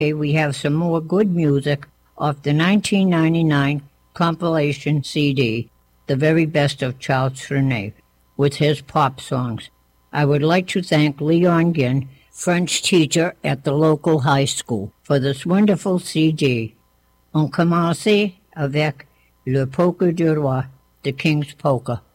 We have some more good music off the 1999 compilation CD, The Very Best of Charles Trenet, with his pop songs. I would like to thank Leon Ginn, French teacher at the local high school, for this wonderful CD. On commence avec le polka du roi, the King's Polka.